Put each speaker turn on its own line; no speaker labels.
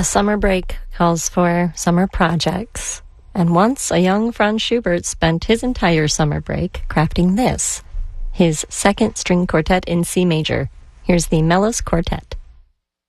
The summer break calls for summer projects. And once a young Franz Schubert spent his entire summer break crafting this, his second string quartet in C major. Here's the Mellis Quartet.